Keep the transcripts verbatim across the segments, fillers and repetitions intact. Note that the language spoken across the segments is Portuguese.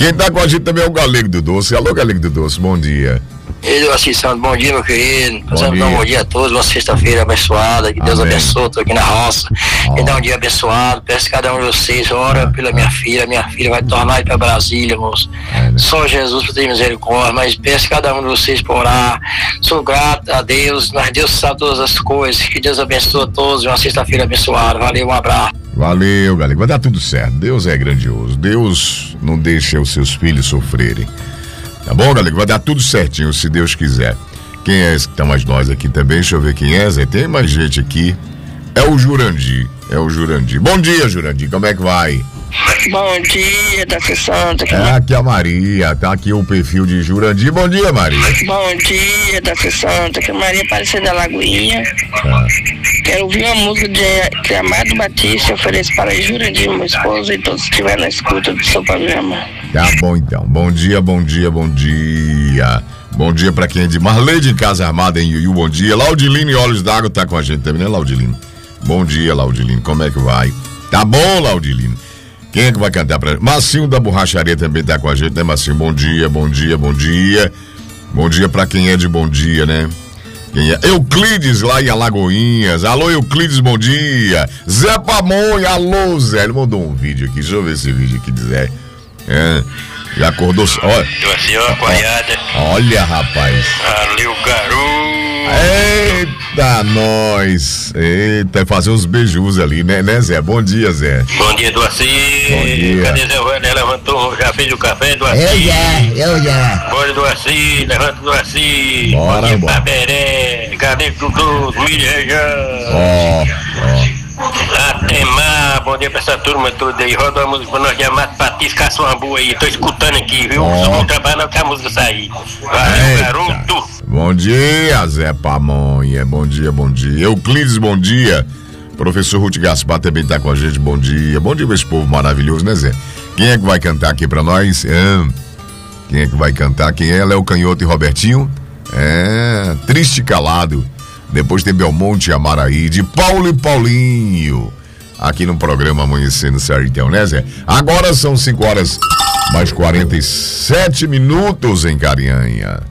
Quem tá com a gente também é o Galego do Doce. Alô, Galego do Doce, bom dia. Ei, Assis Santos, bom dia, meu querido. Fazendo um bom dia a todos, uma sexta-feira abençoada, que Deus Amém. abençoe, tô aqui na roça. Oh. Que dá um dia abençoado, peço que cada um de vocês, ora pela minha filha, minha filha vai tornar ir pra Brasília, moço. É, né? Só Jesus para ter misericórdia, mas peço cada um de vocês por orar. Sou grato a Deus, mas Deus sabe todas as coisas, que Deus abençoe a todos, uma sexta-feira abençoada. Valeu, um abraço. Valeu, Galego. Vai dar tudo certo. Deus é grandioso. Deus não deixa os seus filhos sofrerem. Tá bom, Galego? Vai dar tudo certinho, se Deus quiser. Quem é esse que tá mais nós aqui também? Deixa eu ver quem é, Zé. Tem mais gente aqui. É o Jurandir. É o Jurandir. Bom dia, Jurandir. Como é que vai? Bom dia, Tassi Santos. É aqui a Maria. Tá aqui o perfil de Jurandir. Bom dia, Maria. Bom dia, Tassi Santos. Aqui é Maria Aparecida da Lagoinha. Ah. Quero ouvir uma música de, de Amado Batista. Ofereço para Jurandir, meu esposo, e todos que estiverem na escuta do seu programa. Tá bom, então. Bom dia, bom dia, bom dia. Bom dia pra quem é de Marley de Casa Armada em Iuiú. Bom dia. Laudilino e Olhos d'Água tá com a gente também, né, Laudilino? Bom dia, Laudilino. Como é que vai? Tá bom, Laudilino? Quem é que vai cantar pra gente? Marcinho da Borracharia também tá com a gente, né, Marcinho? Bom dia, bom dia, bom dia. Bom dia pra quem é de bom dia, né? Quem é? Euclides lá em Alagoinhas. Alô, Euclides, bom dia. Zé Pamonha, alô, Zé. Ele mandou um vídeo aqui, deixa eu ver esse vídeo aqui de Zé. É, já acordou. Olha, Tô assim, ó, coiada. olha, rapaz. Valeu, garoto. Eita, nós. Eita, fazer uns beijos ali, né, né, Zé? Bom dia, Zé. Bom dia, Duaci. Bom dia. Cadê Zé Wander? Levantou, já fez o café, Duaci? Eu já, eu já. Bora, Duaci, levanta o Duaci. Bora, Bom dia, bora. Paberé. Cadê Dudu, Milho Região? Ó, ó. Atemar, bom dia pra essa turma toda aí. Roda uma música pra nós de Amado Batista, Caçambu aí. Tô escutando aqui, viu? Ó. Só vou trabalhar que a música sair. Valeu, Eita. garoto. Bom dia, Zé Pamonha. Bom dia, bom dia. Euclides, bom dia. Professor Ruth Gaspar também tá com a gente. Bom dia. Bom dia pra esse povo maravilhoso, né, Zé? Quem é que vai cantar aqui pra nós? É. Quem é que vai cantar? Quem é? Léo Canhoto e Robertinho? É. Triste e Calado. Depois tem Belmonte e Amaraí, de Paulo e Paulinho. Aqui no programa Amanhecendo Sertão, né, Zé? Agora são cinco horas mais quarenta e sete minutos em Carinhanha.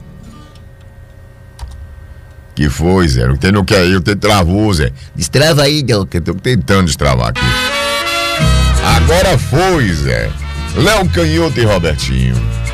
Que foi, Zé? O que não quer ir, o que travou, Zé? Destrava aí, Doc. Eu tô tentando destravar aqui. Agora foi, Zé. Léo Canhoto e Robertinho.